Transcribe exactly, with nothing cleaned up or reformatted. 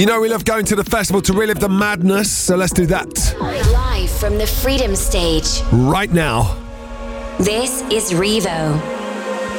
You know we love going to the festival to relive the madness, so let's do that. Live from the Freedom Stage. Right now. This is Revo.